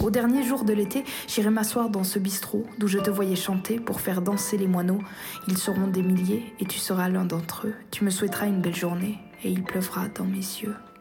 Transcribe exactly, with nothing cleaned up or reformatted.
Au dernier jour de l'été, j'irai m'asseoir dans ce bistrot d'où je te voyais chanter pour faire danser les moineaux. Ils seront des milliers et tu seras l'un d'entre eux. Tu me souhaiteras une belle journée et il pleuvra dans mes yeux.